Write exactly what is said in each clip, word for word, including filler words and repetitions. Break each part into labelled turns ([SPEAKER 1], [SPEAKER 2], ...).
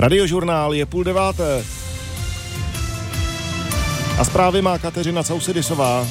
[SPEAKER 1] Radiožurnál je půl deváté. A zprávy má Kateřina Causidisová.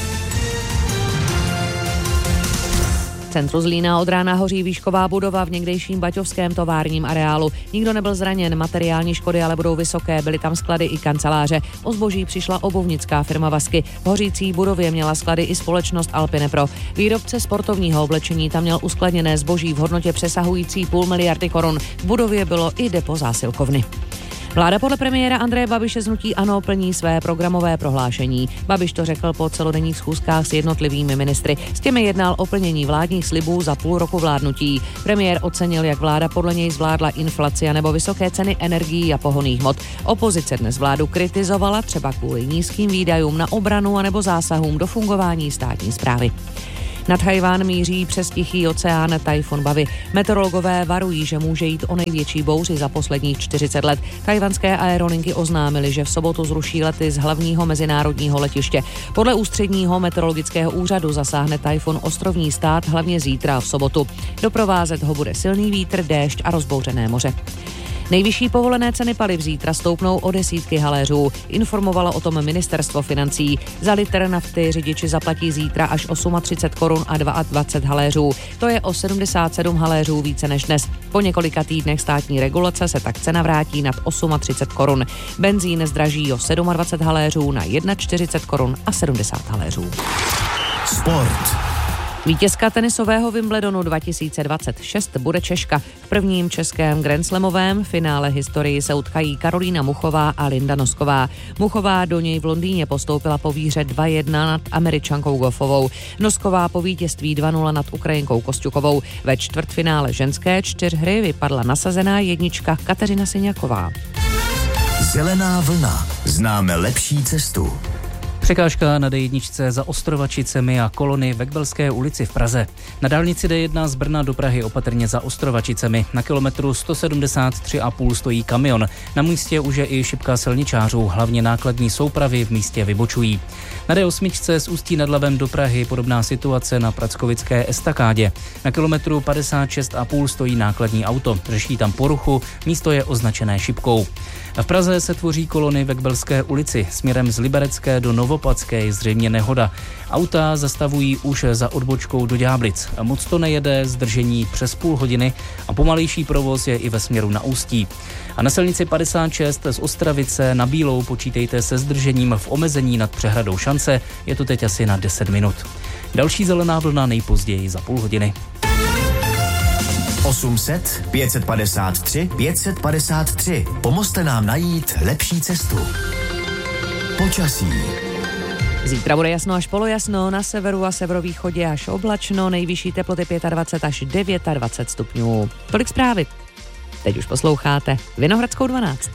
[SPEAKER 2] V centru Zlína od rána hoří výšková budova v někdejším baťovském továrním areálu. Nikdo nebyl zraněn, materiální škody ale budou vysoké, byly tam sklady i kanceláře. O zboží přišla obuvnická firma Vasky. V hořící budově měla sklady i společnost Alpinepro. Výrobce sportovního oblečení tam měl uskladněné zboží v hodnotě přesahující půl miliardy korun. V budově bylo i depo zásilkovny. Vláda podle premiéra Andreje Babiše z hnutí ANO plní své programové prohlášení. Babiš to řekl po celodenních schůzkách s jednotlivými ministry. S těmi jednal o plnění vládních slibů za půl roku vládnutí. Premiér ocenil, jak vláda podle něj zvládla inflaci nebo vysoké ceny energií a pohonných hmot. Opozice dnes vládu kritizovala třeba kvůli nízkým výdajům na obranu anebo zásahům do fungování státní správy. Nad Tchaj-wan míří přes Tichý oceán tajfun Bavi. Meteorologové varují, že může jít o největší bouři za posledních čtyřicet let. Tchaj-wanské aerolinky oznámily, že v sobotu zruší lety z hlavního mezinárodního letiště. Podle ústředního meteorologického úřadu zasáhne tajfun ostrovní stát hlavně zítra v sobotu. Doprovázet ho bude silný vítr, déšť a rozbouřené moře. Nejvyšší povolené ceny paliv zítra stoupnou o desítky haléřů. Informovalo o tom ministerstvo financí. Za litr nafty řidiči zaplatí zítra až třicet osm korun a dvacet dva haléřů. To je o sedmdesát sedm haléřů více než dnes. Po několika týdnech státní regulace se tak cena vrátí nad třicet osm korun. Benzín zdraží o dvacet sedm haléřů na čtyřicet jedna korun a sedmdesát haléřů.
[SPEAKER 3] Sport.
[SPEAKER 2] Vítězka tenisového Wimbledonu dva tisíce dvacet šest bude Češka. V prvním českém grandslamovém finále historii se utkají Karolína Muchová a Linda Nosková. Muchová do něj v Londýně postoupila po výhře dva jedna nad Američankou Goffovou. Nosková po vítězství dva nula nad Ukrajinkou Kosťukovou. Ve čtvrtfinále ženské čtyřhry vypadla nasazená jednička Kateřina Syňaková.
[SPEAKER 3] Zelená vlna. Známe lepší cestu.
[SPEAKER 4] Překážka na dé jedna za Ostrovačicemi a kolony v Ekbelské ulici v Praze. Na dálnici dé jedna z Brna do Prahy opatrně za Ostrovačicemi. Na kilometru sto sedmdesát tři a půl stojí kamion. Na místě už je i šipka silničářů, hlavně nákladní soupravy v místě vybočují. Na dé osm z Ústí nad Labem do Prahy podobná situace na Prackovické estakádě. Na kilometru padesát šest a půl stojí nákladní auto. Řeší tam poruchu, místo je označené šipkou. A v Praze se tvoří kolony v Ekbelské ulici. Směrem z Liberecké do Novopatské je zřejmě nehoda. Auta zastavují už za odbočkou do Ďáblic. Moc to nejede, zdržení přes půl hodiny a pomalejší provoz je i ve směru na Ústí. A na silnici padesát šest z Ostravice na Bílou počítejte se zdržením v omezení nad přehradou Šance. Je to teď asi na deset minut. Další zelená vlna nejpozději za půl hodiny.
[SPEAKER 3] osm set, pět set padesát tři, pět set padesát tři. Pomozte nám najít lepší cestu. Počasí.
[SPEAKER 2] Zítra bude jasno až polojasno, na severu a severovýchodě až oblačno, nejvyšší teploty dvacet pět až dvacet devět stupňů. Tolik zprávy. Teď už posloucháte Vinohradskou dvanáct.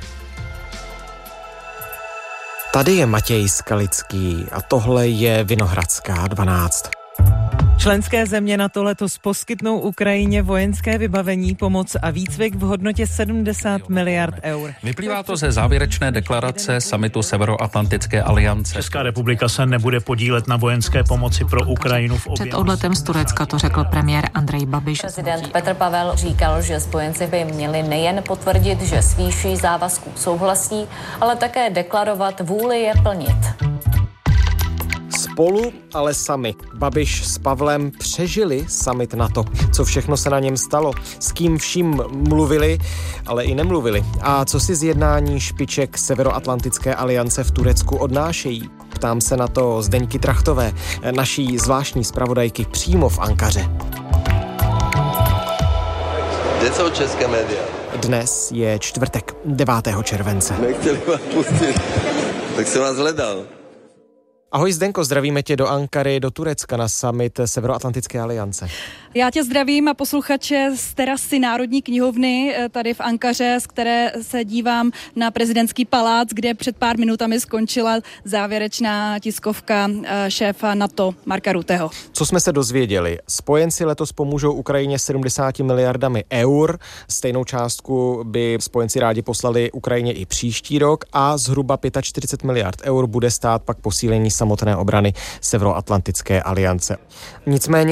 [SPEAKER 5] Tady je Matěj Skalický a tohle je Vinohradská dvanáct.
[SPEAKER 6] Členské země NATO letos poskytnou Ukrajině vojenské vybavení, pomoc a výcvik v hodnotě sedmdesát miliard eur.
[SPEAKER 7] Vyplývá to ze závěrečné deklarace summitu Severoatlantické aliance.
[SPEAKER 8] Česká republika se nebude podílet na vojenské pomoci pro Ukrajinu v oběma.
[SPEAKER 9] Před odletem z Turecka to řekl premiér Andrej Babiš.
[SPEAKER 10] Prezident Petr Pavel říkal, že spojenci by měli nejen potvrdit, že s výší závazků souhlasí, ale také deklarovat vůli je plnit.
[SPEAKER 5] Spolu, ale sami. Babiš s Pavlem přežili summit NATO. Co všechno se na něm stalo? S kým vším mluvili, ale i nemluvili? A co si z jednání špiček Severoatlantické aliance v Turecku odnášejí? Ptám se na to Zdeňky Trachtové, naší zvláštní zpravodajky přímo v Ankaře.
[SPEAKER 11] Kde jsou české média?
[SPEAKER 5] Dnes je čtvrtek, devátého července.
[SPEAKER 11] Nechtěli vás pustit, tak jsem vás hledal.
[SPEAKER 5] Ahoj Zdenko, zdravíme tě do Ankary, do Turecka na summit Severoatlantické aliance.
[SPEAKER 12] Já tě zdravím a posluchače z terasy Národní knihovny tady v Ankaře, z které se dívám na prezidentský palác, kde před pár minutami skončila závěrečná tiskovka šéfa NATO Marka Rutteho.
[SPEAKER 5] Co jsme se dozvěděli? Spojenci letos pomůžou Ukrajině sedmdesáti miliardami eur. Stejnou částku by spojenci rádi poslali Ukrajině i příští rok a zhruba čtyřicet pět miliard eur bude stát pak posílení samotné obrany Severoatlantické aliance. Nicméně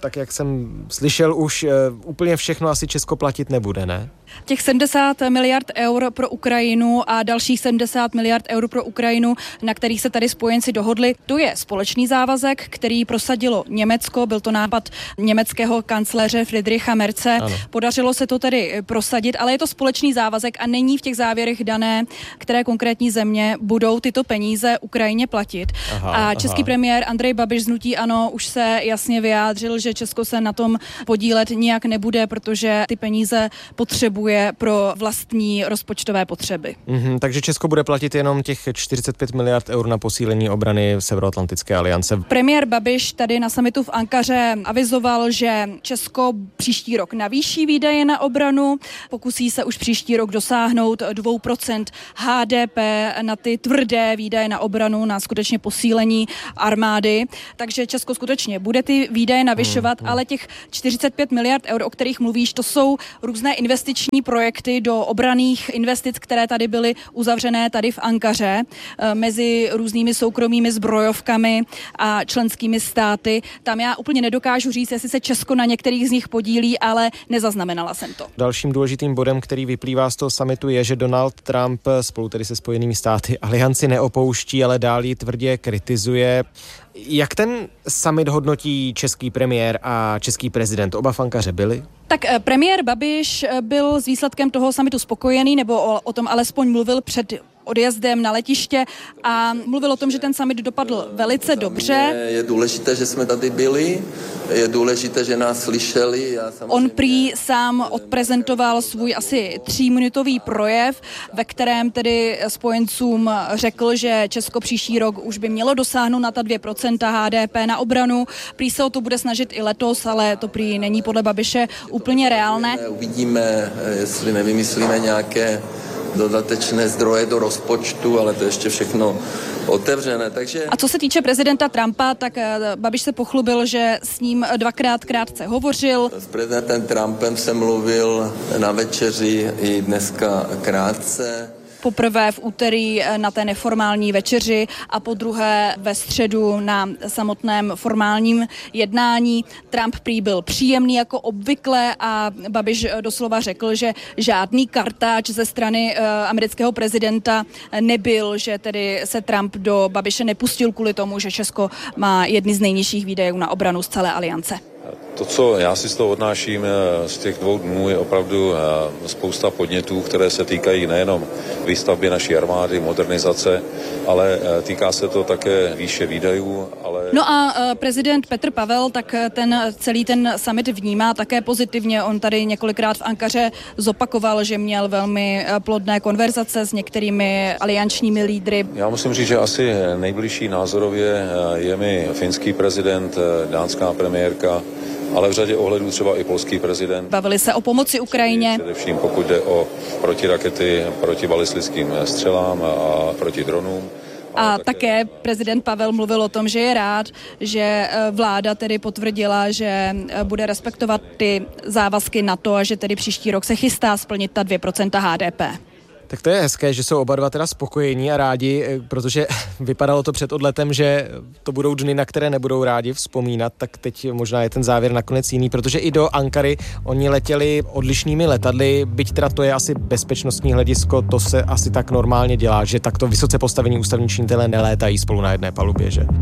[SPEAKER 5] tak jak jsem slyšel už, úplně všechno asi Česko platit nebude, ne?
[SPEAKER 12] Těch sedmdesát miliard eur pro Ukrajinu a dalších sedmdesát miliard eur pro Ukrajinu, na kterých se tady spojenci dohodli, to je společný závazek, který prosadilo Německo, byl to nápad německého kancléře Friedricha Merze. Ano. Podařilo se to tedy prosadit, ale je to společný závazek a není v těch závěrech dané, které konkrétní země budou tyto peníze Ukrajině platit. Aha, a český aha. premiér Andrej Babiš z hnutí ANO už se jasně vyjádřil, že Česko se na tom podílet nijak nebude, protože ty peníze potřebuje pro vlastní rozpočtové potřeby.
[SPEAKER 5] Mm-hmm, takže Česko bude platit jenom těch čtyřicet pět miliard eur na posílení obrany Severoatlantické aliance.
[SPEAKER 12] Premiér Babiš tady na summitu v Ankaře avizoval, že Česko příští rok navýší výdaje na obranu, pokusí se už příští rok dosáhnout dvě procenta H D P na ty tvrdé výdaje na obranu, na skutečně posílení armády. Takže Česko skutečně bude ty výdaje navyšovat, mm, mm. ale těch čtyřicet pět miliard eur, o kterých mluvíš, to jsou různé investiční projekty do obranných investic, které tady byly uzavřené tady v Ankaře mezi různými soukromými zbrojovkami a členskými státy. Tam já úplně nedokážu říct, jestli se Česko na některých z nich podílí, ale nezaznamenala jsem to.
[SPEAKER 5] Dalším důležitým bodem, který vyplývá z toho summitu, je, že Donald Trump spolu tedy se Spojenými státy alianci neopouští, ale dál ji tvrdě kritizuje. Jak ten summit hodnotí český premiér a český prezident? Oba v Ankaře byli?
[SPEAKER 12] Tak premiér Babiš byl s výsledkem toho summitu spokojený, nebo o, o tom alespoň mluvil před odjezdem na letiště a mluvil o tom, že ten summit dopadl velice dobře.
[SPEAKER 11] Je důležité, že jsme tady byli, je důležité, že nás slyšeli. Já samozřejmě...
[SPEAKER 12] On prý sám odprezentoval svůj asi tříminutový projev, ve kterém tedy spojencům řekl, že Česko příští rok už by mělo dosáhnout na ta dvě procenta H D P na obranu. Prý se o to bude snažit i letos, ale to prý není podle Babiše úplně reálné.
[SPEAKER 11] Uvidíme, jestli nevymyslíme nějaké dodatečné zdroje do rozpočtu, ale to ještě všechno otevřené. Takže...
[SPEAKER 12] A co se týče prezidenta Trumpa, tak Babiš se pochlubil, že s ním dvakrát krátce hovořil.
[SPEAKER 11] S prezidentem Trumpem jsem mluvil na večeři i dneska krátce.
[SPEAKER 12] Poprvé v úterý na té neformální večeři a po druhé ve středu na samotném formálním jednání. Trump prý byl příjemný jako obvykle a Babiš doslova řekl, že žádný kartáč ze strany uh, amerického prezidenta nebyl, že tedy se Trump do Babiše nepustil kvůli tomu, že Česko má jedny z nejnižších výdajů na obranu z celé aliance.
[SPEAKER 13] To, co já si z toho odnáším z těch dvou dnů, je opravdu spousta podnětů, které se týkají nejenom výstavby naší armády, modernizace, ale týká se to také výše výdajů. Ale...
[SPEAKER 12] No a prezident Petr Pavel, tak ten celý ten summit vnímá také pozitivně. On tady několikrát v Ankaře zopakoval, že měl velmi plodné konverzace s některými aliančními lídry.
[SPEAKER 13] Já musím říct, že asi nejbližší názorově je mi finský prezident, dánská premiérka, ale v řadě ohledů třeba i polský prezident.
[SPEAKER 12] Bavili se o pomoci Ukrajině.
[SPEAKER 13] Především pokud jde o protirakety, proti balistickým střelám a proti dronům.
[SPEAKER 12] A také prezident Pavel mluvil o tom, že je rád, že vláda tedy potvrdila, že bude respektovat ty závazky NATO a že tedy příští rok se chystá splnit ta dvě procenta H D P.
[SPEAKER 5] Tak to je hezké, že jsou oba dva teda spokojení a rádi, protože vypadalo to před odletem, že to budou dny, na které nebudou rádi vzpomínat, tak teď možná je ten závěr nakonec jiný, protože i do Ankary oni letěli odlišnými letadly, byť teda to je asi bezpečnostní hledisko, to se asi tak normálně dělá, že takto vysoce postavení ústavní činitelé nelétají spolu na jedné palubě, že?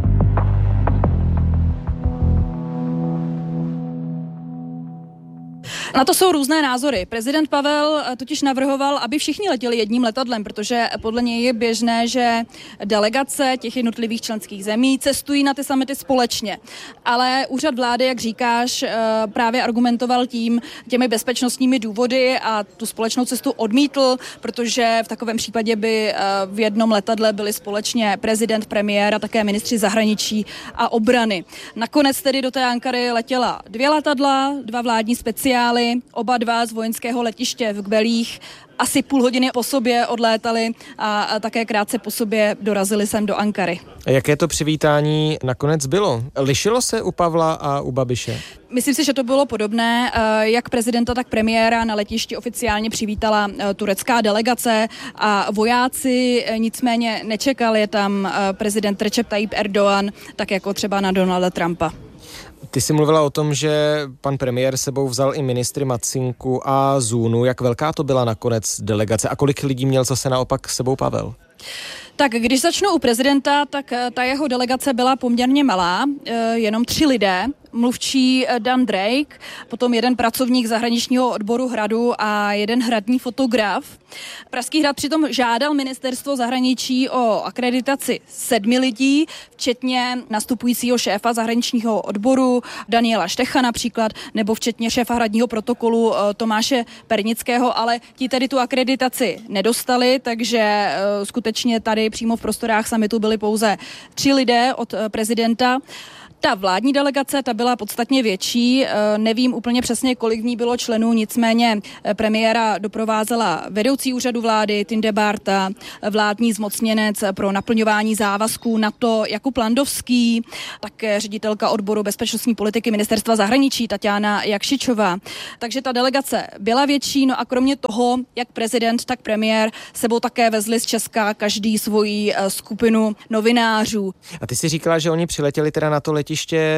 [SPEAKER 12] Na to jsou různé názory. Prezident Pavel totiž navrhoval, aby všichni letěli jedním letadlem, protože podle něj je běžné, že delegace těch jednotlivých členských zemí cestují na ty summity společně. Ale úřad vlády, jak říkáš, právě argumentoval tím, těmi bezpečnostními důvody a tu společnou cestu odmítl, protože v takovém případě by v jednom letadle byli společně prezident, premiér a také ministři zahraničí a obrany. Nakonec tedy do té Ankary letěla dvě letadla, dva vládní speciály, oba dva z vojenského letiště v Kbelích. Asi půl hodiny po sobě odlétali a, a také krátce po sobě dorazili sem do Ankary.
[SPEAKER 5] A jaké to přivítání nakonec bylo? Lišilo se u Pavla a u Babiše?
[SPEAKER 12] Myslím si, že to bylo podobné. Jak prezidenta, tak premiéra na letišti oficiálně přivítala turecká delegace a vojáci nicméně nečekali tam prezident Recep Tayyip Erdogan, tak jako třeba na Donalda Trumpa.
[SPEAKER 5] Ty jsi mluvila o tom, že pan premiér sebou vzal i ministry Macinku a Zůnu. Jak velká to byla nakonec delegace a kolik lidí měl zase naopak sebou Pavel?
[SPEAKER 12] Tak když začnu u prezidenta, tak ta jeho delegace byla poměrně malá, jenom tři lidé. Mluvčí Dan Drake, potom jeden pracovník zahraničního odboru Hradu a jeden hradní fotograf. Pražský hrad přitom žádal ministerstvo zahraničí o akreditaci sedmi lidí, včetně nastupujícího šéfa zahraničního odboru Daniela Štecha například, nebo včetně šéfa hradního protokolu Tomáše Pernického, ale ti tedy tu akreditaci nedostali, takže skutečně tady přímo v prostorách summitu byli pouze tři lidé od prezidenta. Ta vládní delegace, ta byla podstatně větší, nevím úplně přesně, kolik v ní bylo členů, nicméně premiéra doprovázela vedoucí úřadu vlády Tinde Barta, vládní zmocněnec pro naplňování závazků NATO Jakub Landovský, také ředitelka odboru bezpečnostní politiky ministerstva zahraničí Taťána Jakšičová. Takže ta delegace byla větší, no a kromě toho, jak prezident, tak premiér sebou také vezli z Česka každý svoji skupinu novinářů.
[SPEAKER 5] A ty si říkala, že oni přiletěli teda na to letiště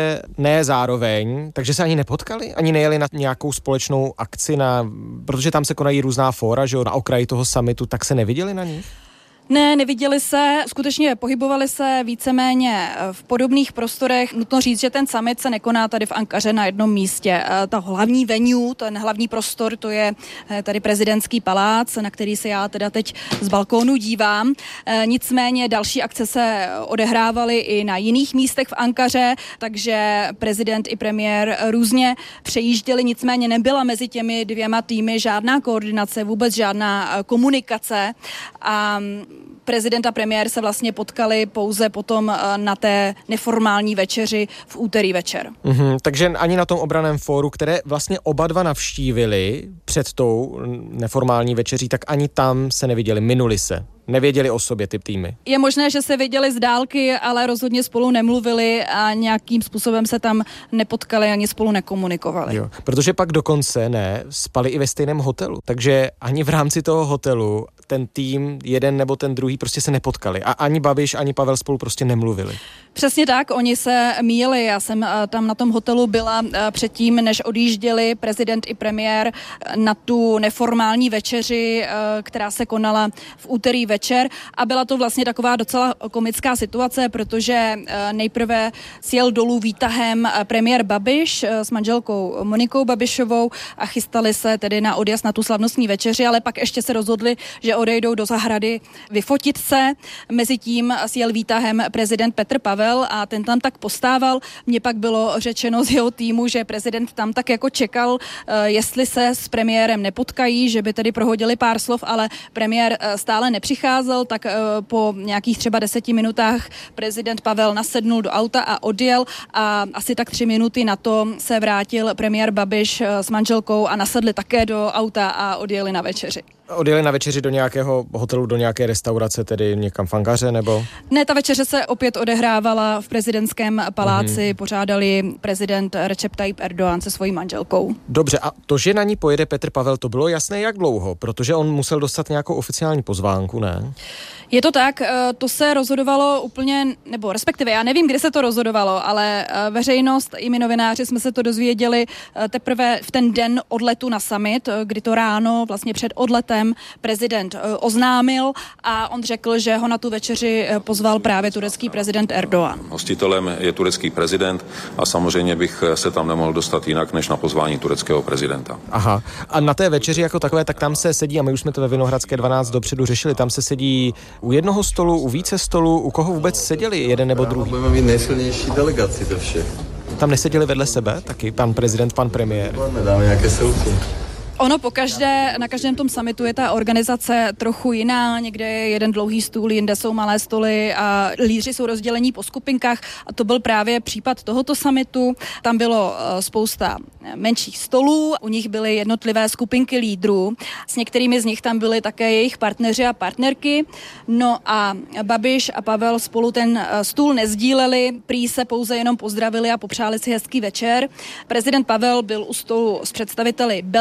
[SPEAKER 5] ne zároveň, takže se ani nepotkali? Ani nejeli na nějakou společnou akci, na, protože tam se konají různá fóra, že jo, na okraji toho summitu, tak se neviděli na nich?
[SPEAKER 12] Ne, neviděli se, skutečně pohybovali se víceméně v podobných prostorech. Nutno říct, že ten summit se nekoná tady v Ankaře na jednom místě. Ta hlavní venue, ten hlavní prostor, to je tady prezidentský palác, na který se já teda teď z balkónu dívám. Nicméně další akce se odehrávaly i na jiných místech v Ankaře, takže prezident i premiér různě přejížděli, nicméně nebyla mezi těmi dvěma týmy žádná koordinace, vůbec žádná komunikace a prezident a premiér se vlastně potkali pouze potom na té neformální večeři v úterý večer. Mm-hmm,
[SPEAKER 5] takže ani na tom obraném fóru, které vlastně oba dva navštívili před tou neformální večeří, tak ani tam se neviděli, minuli se. Nevěděli o sobě ty týmy.
[SPEAKER 12] Je možné, že se viděli z dálky, ale rozhodně spolu nemluvili a nějakým způsobem se tam nepotkali ani spolu nekomunikovali.
[SPEAKER 5] Jo, protože pak dokonce ne, spali i ve stejném hotelu, takže ani v rámci toho hotelu ten tým, jeden nebo ten druhý, prostě se nepotkali a ani Babiš, ani Pavel spolu prostě nemluvili.
[SPEAKER 12] Přesně tak, oni se míjeli, já jsem tam na tom hotelu byla předtím, než odjížděli prezident i premiér na tu neformální večeři, která se konala v úterý večer a byla to vlastně taková docela komická situace, protože nejprve sjel dolů výtahem premiér Babiš s manželkou Monikou Babišovou a chystali se tedy na odjezd na tu slavnostní večeři, ale pak ještě se rozhodli, že odejdou do zahrady vyfotit se. Mezitím sjel výtahem prezident Petr Pavel a ten tam tak postával. Mně pak bylo řečeno z jeho týmu, že prezident tam tak jako čekal, jestli se s premiérem nepotkají, že by tedy prohodili pár slov, ale premiér stále nepřicházel, tak po nějakých třeba deseti minutách prezident Pavel nasednul do auta a odjel a asi tak tři minuty na to se vrátil premiér Babiš s manželkou a nasedli také do auta a odjeli na večeři.
[SPEAKER 5] Odjeli na večeři do nějakého hotelu, do nějaké restaurace, tedy někam v Ankaře, nebo?
[SPEAKER 12] Ne, ta večeře se opět odehrávala v prezidentském paláci, mm-hmm. pořádali prezident Recep Tayyip Erdoğan se svojí manželkou.
[SPEAKER 5] Dobře, a to, že na ní pojede Petr Pavel, to bylo jasné jak dlouho? Protože on musel dostat nějakou oficiální pozvánku, ne?
[SPEAKER 12] Je to tak, to se rozhodovalo úplně, nebo respektive já nevím, kde se to rozhodovalo, ale veřejnost i my novináři jsme se to dozvěděli teprve v ten den odletu na summit, kdy to ráno vlastně před odletem prezident oznámil a on řekl, že ho na tu večeři pozval právě turecký prezident Erdoğan.
[SPEAKER 13] Hostitelem je turecký prezident a samozřejmě bych se tam nemohl dostat jinak než na pozvání tureckého prezidenta.
[SPEAKER 5] Aha, a na té večeři jako takové, tak tam se sedí, a my už jsme to ve Vinohradské dvanáct dopředu řešili, tam se sedí u jednoho stolu, u více stolů, u koho vůbec seděli, jeden nebo druhý?
[SPEAKER 11] Budeme mít nejsilnější delegaci do všech.
[SPEAKER 5] Tam neseděli vedle sebe taky pan prezident, pan premiér?
[SPEAKER 11] Dáme nějaké selfie.
[SPEAKER 12] Ono pokaždé, na každém tom summitu je ta organizace trochu jiná, někde je jeden dlouhý stůl, jinde jsou malé stoly a lídři jsou rozdělení po skupinkách a to byl právě případ tohoto summitu. Tam bylo spousta menších stolů, u nich byly jednotlivé skupinky lídrů, s některými z nich tam byli také jejich partneři a partnerky, no a Babiš a Pavel spolu ten stůl nezdíleli, prý se pouze jenom pozdravili a popřáli si hezký večer. Prezident Pavel byl u stolu s představiteli Belgie,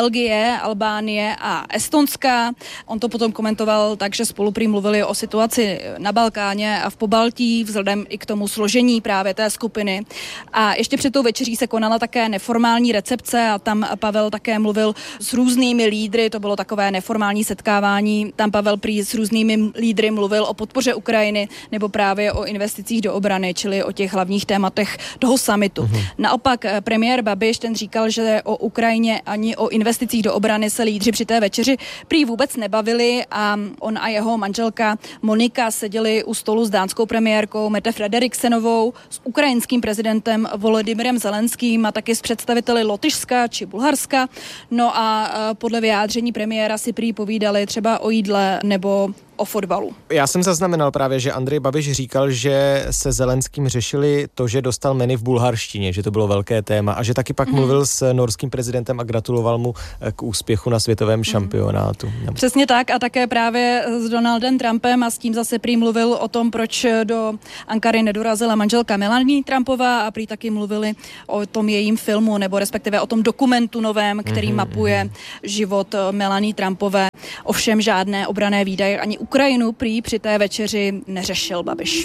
[SPEAKER 12] Gruzie, Albánie a Estonska. On to potom komentoval tak, že spolu prý mluvili o situaci na Balkáně a v Pobaltí, vzhledem i k tomu složení právě té skupiny. A ještě před tou večeří se konala také neformální recepce a tam Pavel také mluvil s různými lídry, to bylo takové neformální setkávání. Tam Pavel prý s různými lídry mluvil o podpoře Ukrajiny nebo právě o investicích do obrany, čili o těch hlavních tématech toho summitu. Mm-hmm. Naopak premiér Babiš ten říkal, že o Ukrajině ani o investicích do obrany se lídři při té večeři prý vůbec nebavili a on a jeho manželka Monika seděli u stolu s dánskou premiérkou Mette Frederiksenovou, s ukrajinským prezidentem Volodymyrem Zelenským a taky s představiteli Lotyšska či Bulharska. No a podle vyjádření premiéra si prý povídali třeba o jídle nebo o fotbalu.
[SPEAKER 5] Já jsem zaznamenal právě, že Andrej Babiš říkal, že se Zelenským řešili to, že dostal menu v bulharštině, že to bylo velké téma a že taky pak mm. mluvil s norským prezidentem a gratuloval mu k úspěchu na světovém mm. šampionátu.
[SPEAKER 12] Přesně tak a také právě s Donaldem Trumpem a s tím zase prý mluvil o tom, proč do Ankary nedorazila manželka Melanie Trumpová a prý taky mluvili o tom jejím filmu nebo respektive o tom dokumentu novém, který mm. mapuje život Melanie Trumpové. Ovšem žádné obranné výdaje ani Ukrajinu prý při té večeři neřešil Babiš.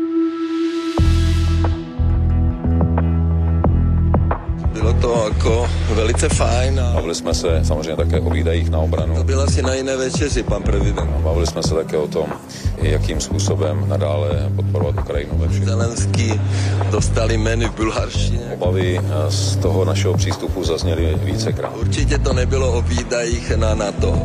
[SPEAKER 11] Bylo to jako velice fajn. A...
[SPEAKER 13] Bavili jsme se samozřejmě také o výdajích na obranu.
[SPEAKER 11] To byla asi na jiné večeři, pan prezident.
[SPEAKER 13] A bavili jsme se také o tom, jakým způsobem nadále podporovat Ukrajinu ve všech.
[SPEAKER 11] Zelenský dostali menu v bulharštině.
[SPEAKER 13] Obavy z toho našeho přístupu zazněly vícekrát.
[SPEAKER 11] Určitě to nebylo o výdajích na NATO.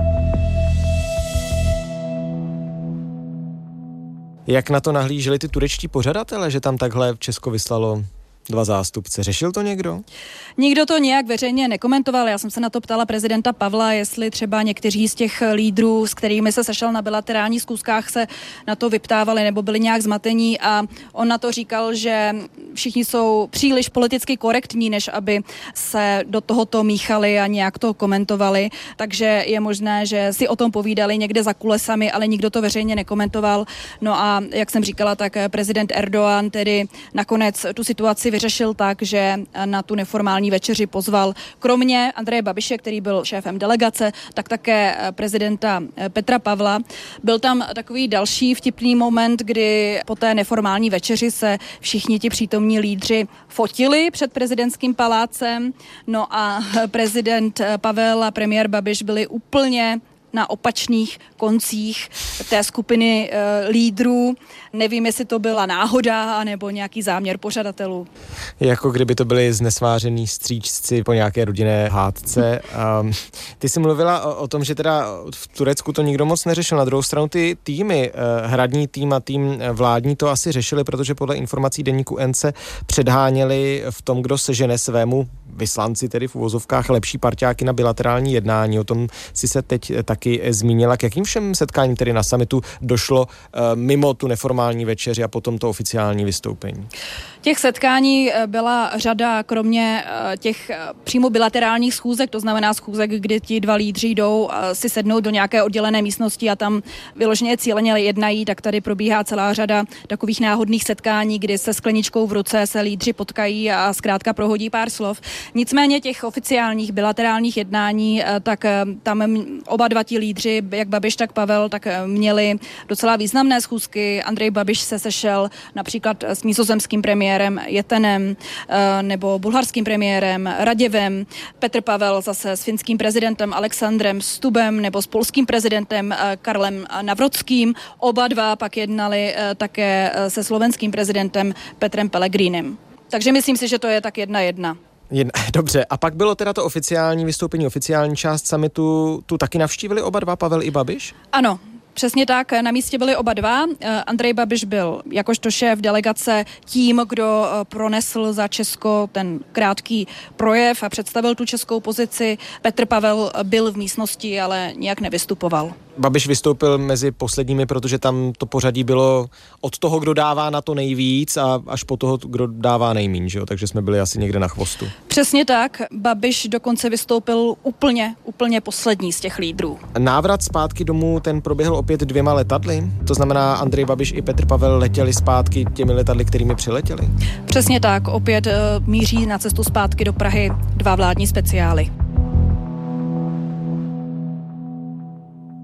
[SPEAKER 5] Jak na to nahlíželi ty turečtí pořadatelé, že tam takhle Česko vyslalo dva zástupce? Řešil to někdo?
[SPEAKER 12] Nikdo to nějak veřejně nekomentoval. Já jsem se na to ptala prezidenta Pavla, jestli třeba někteří z těch lídrů, s kterými se sešel na bilaterálních schůzkách, se na to vyptávali nebo byli nějak zmatení a on na to říkal, že všichni jsou příliš politicky korektní, než aby se do tohoto míchali a nějak to komentovali. Takže je možné, že si o tom povídali někde za kulesami, ale nikdo to veřejně nekomentoval. No a jak jsem říkala, tak prezident Erdogan tedy nakonec tu situaci vyřešil tak, že na tu neformální večeři pozval kromě Andreje Babiše, který byl šéfem delegace, tak také prezidenta Petra Pavla. Byl tam takový další vtipný moment, kdy po té neformální večeři se všichni ti přítomní lídři fotili před prezidentským palácem. No a prezident Pavel a premiér Babiš byli úplně na opačných koncích té skupiny e, lídrů. Nevím, jestli to byla náhoda, nebo nějaký záměr pořadatelů.
[SPEAKER 5] Jako kdyby to byli znesvářený stříčci po nějaké rodinné hádce. Um, ty jsi mluvila o, o tom, že teda v Turecku to nikdo moc neřešil. Na druhou stranu ty týmy, eh, hradní tým a tým vládní to asi řešili, protože podle informací deníku N se předháněli v tom, kdo sežene svému vyslanci, tedy v uvozovkách lepší parťáky na bilaterální jednání. O tom si se teď taky zmínila. K jakým všem setkáním tedy na summitu došlo eh, mimo tu neformální večeři a potom to oficiální vystoupení?
[SPEAKER 12] Těch setkání byla řada, kromě těch přímo bilaterálních schůzek, to znamená schůzek, kdy ti dva lídři jdou si sednout do nějaké oddělené místnosti a tam vyloženě cíleně jednají, tak tady probíhá celá řada takových náhodných setkání, kdy se skleničkou v ruce se lídři potkají a zkrátka prohodí pár slov. Nicméně těch oficiálních bilaterálních jednání, tak tam oba dva ti lídři, jak Babiš, tak Pavel, tak měli docela významné schůzky. Andrej Babiš se sešel například s nizozemským premiérem Jetenem nebo bulharským premiérem Raděvem, Petr Pavel zase s finským prezidentem Alexandrem Stubem nebo s polským prezidentem Karlem Navrockým. Oba dva pak jednali také se slovenským prezidentem Petrem Pellegrinem. Takže myslím si, že to je tak jedna jedna.
[SPEAKER 5] Jedna, dobře, a pak bylo teda to oficiální vystoupení, oficiální část summitu, tu taky navštívili oba dva, Pavel i Babiš?
[SPEAKER 12] Ano. Přesně tak, na místě byli oba dva. Andrej Babiš byl jakožto šéf delegace tím, kdo pronesl za Česko ten krátký projev a představil tu českou pozici. Petr Pavel byl v místnosti, ale nijak nevystupoval.
[SPEAKER 5] Babiš vystoupil mezi posledními, protože tam to pořadí bylo od toho, kdo dává na to nejvíc a až po toho, kdo dává nejmíň, že jo? Takže jsme byli asi někde na chvostu.
[SPEAKER 12] Přesně tak, Babiš dokonce vystoupil úplně, úplně poslední z těch lídrů.
[SPEAKER 5] Návrat zpátky domů, ten proběhl opět dvěma letadly? To znamená, Andrej Babiš i Petr Pavel letěli zpátky těmi letadly, kterými přiletěli?
[SPEAKER 12] Přesně tak, opět uh, míří na cestu zpátky do Prahy dva vládní speciály.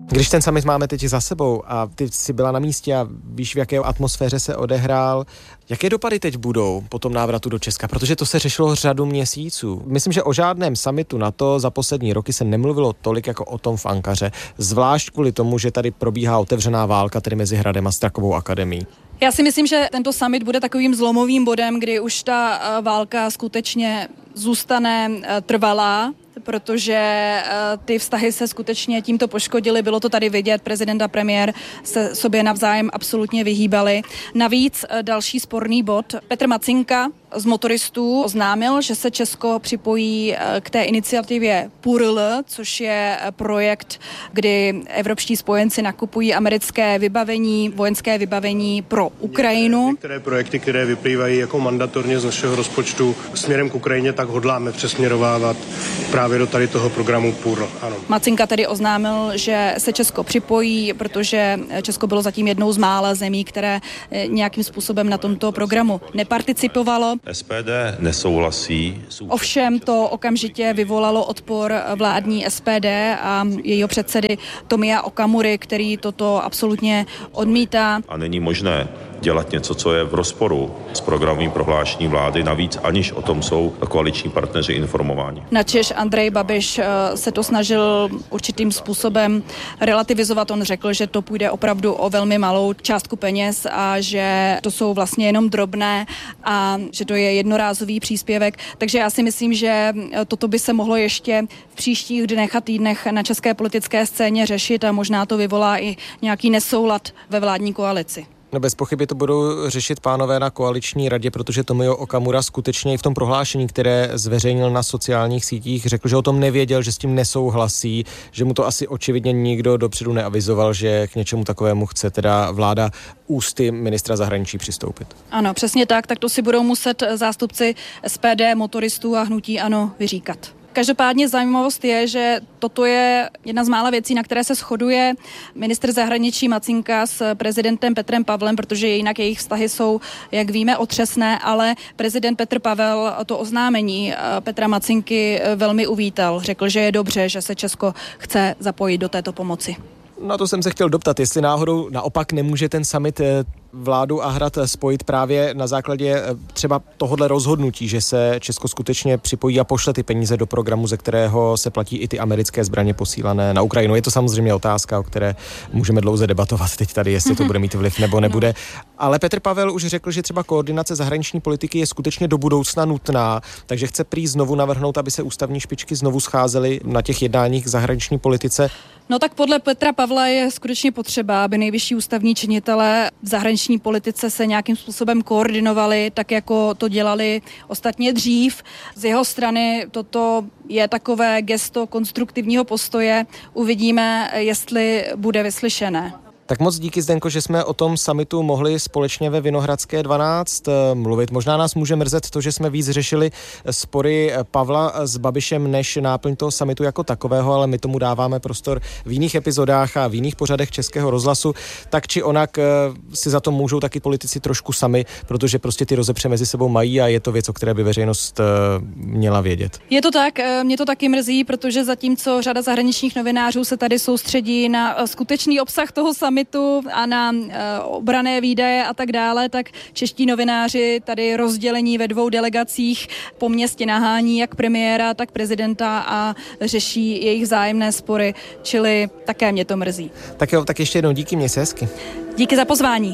[SPEAKER 5] Když ten summit máme teď za sebou a ty jsi byla na místě a víš, v jaké atmosféře se odehrál, jaké dopady teď budou po tom návratu do Česka? Protože to se řešilo řadu měsíců. Myslím, že o žádném summitu NATO za poslední roky se nemluvilo tolik jako o tom v Ankaře, zvlášť kvůli tomu, že tady probíhá otevřená válka tedy mezi Hradem a Strakovou akademií.
[SPEAKER 12] Já si myslím, že tento summit bude takovým zlomovým bodem, kdy už ta válka skutečně zůstane trvalá, protože ty vztahy se skutečně tímto poškodily. Bylo to tady vidět, prezident a premiér se sobě navzájem absolutně vyhýbali. Navíc další sporný bod. Petr Macinka z motoristů oznámil, že se Česko připojí k té iniciativě P U R L, což je projekt, kdy evropští spojenci nakupují americké vybavení, vojenské vybavení pro Ukrajinu.
[SPEAKER 14] Některé projekty, které vyplývají jako mandatorně z našeho rozpočtu směrem k Ukrajině, tak hodláme přesměrovávat právě do tady toho programu P U R L. Ano.
[SPEAKER 12] Macinka tedy oznámil, že se Česko připojí, protože Česko bylo zatím jednou z mála zemí, které nějakým způsobem na tomto programu neparticipovalo.
[SPEAKER 15] S P D nesouhlasí.
[SPEAKER 12] Ovšem to okamžitě vyvolalo odpor vládní S P D a jejího předsedy Tomia Okamury, který toto absolutně odmítá.
[SPEAKER 15] A není možné dělat něco, co je v rozporu s programovým prohlášením vlády, navíc aniž o tom jsou koaliční partneři informováni.
[SPEAKER 12] Načež Andrej Babiš se to snažil určitým způsobem relativizovat. On řekl, že to půjde opravdu o velmi malou částku peněz a že to jsou vlastně jenom drobné a že to je jednorázový příspěvek. Takže já si myslím, že toto by se mohlo ještě v příštích dnech a týdnech na české politické scéně řešit a možná to vyvolá i nějaký nesoulad ve vládní koalici.
[SPEAKER 5] No bez pochyby to budou řešit pánové na koaliční radě, protože Tomio Okamura skutečně i v tom prohlášení, které zveřejnil na sociálních sítích, řekl, že o tom nevěděl, že s tím nesouhlasí, že mu to asi očividně nikdo dopředu neavizoval, že k něčemu takovému chce teda vláda ústy ministra zahraničí přistoupit.
[SPEAKER 12] Ano, přesně tak, tak to si budou muset zástupci S P D, motoristů a hnutí ANO vyříkat. Každopádně zajímavost je, že toto je jedna z mála věcí, na které se shoduje ministr zahraničí Macinka s prezidentem Petrem Pavlem, protože jinak jejich vztahy jsou, jak víme, otřesné, ale prezident Petr Pavel to oznámení Petra Macinky velmi uvítal. Řekl, že je dobře, že se Česko chce zapojit do této pomoci.
[SPEAKER 5] Na to jsem se chtěl doptat, jestli náhodou naopak nemůže ten summit vládu a Hrad spojit právě na základě třeba tohodle rozhodnutí, že se Česko skutečně připojí a pošle ty peníze do programu, ze kterého se platí i ty americké zbraně posílané na Ukrajinu. Je to samozřejmě otázka, o které můžeme dlouze debatovat teď tady, jestli to bude mít vliv nebo nebude. No. Ale Petr Pavel už řekl, že třeba koordinace zahraniční politiky je skutečně do budoucna nutná, takže chce prý znovu navrhnout, aby se ústavní špičky znovu scházely na těch jednáních k zahraniční politice.
[SPEAKER 12] No tak podle Petra Pavla je skutečně potřeba, aby nejvyšší ústavní činitelé v zahraniční politice se nějakým způsobem koordinovali, tak jako to dělali ostatně dřív. Z jeho strany toto je takové gesto konstruktivního postoje. Uvidíme, jestli bude vyslyšené.
[SPEAKER 5] Tak moc díky, Zdenko, že jsme o tom summitu mohli společně ve Vinohradské dvanáct mluvit. Možná nás může mrzet to, že jsme víc řešili spory Pavla s Babišem než náplň toho summitu jako takového, ale my tomu dáváme prostor v jiných epizodách a v jiných pořadech Českého rozhlasu. Tak či onak si za to můžou taky politici trošku sami, protože prostě ty rozepře mezi sebou mají a je to věc, o které by veřejnost měla vědět.
[SPEAKER 12] Je to tak, mě to taky mrzí, protože zatímco řada zahraničních novinářů se tady soustředí na skutečný obsah toho summitu a na uh, obranné výdaje a tak dále, tak čeští novináři tady rozdělení ve dvou delegacích po městě nahání jak premiéra, tak prezidenta a řeší jejich vzájemné spory, čili také mě to mrzí.
[SPEAKER 5] Tak jo, tak ještě jednou díky, mě se hezky.
[SPEAKER 12] Díky za pozvání.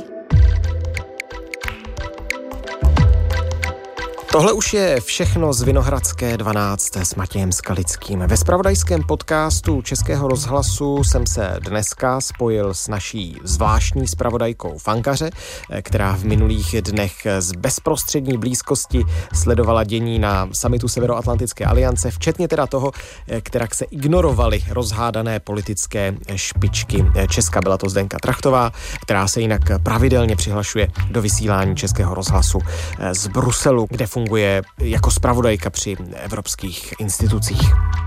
[SPEAKER 5] Tohle už je všechno z Vinohradské dvanáct s Matějem Skalickým. Ve zpravodajském podcastu Českého rozhlasu jsem se dneska spojil s naší zvláštní zpravodajkou v Ankaře, která v minulých dnech z bezprostřední blízkosti sledovala dění na summitu Severoatlantické aliance, včetně teda toho, kterak se ignorovaly rozhádané politické špičky Česka. Byla to Zdenka Trachtová, která se jinak pravidelně přihlašuje do vysílání Českého rozhlasu z Bruselu, kde funguje funguje jako zpravodajka při evropských institucích.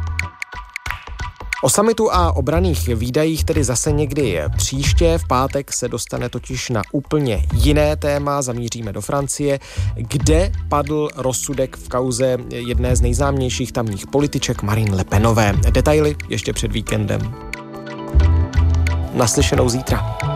[SPEAKER 5] O summitu a obranných výdajích tedy zase někdy příště. V pátek se dostane totiž na úplně jiné téma. Zamíříme do Francie, kde padl rozsudek v kauze jedné z nejznámějších tamních političek Marine Le Penové. Detaily ještě před víkendem. Naslyšenou zítra.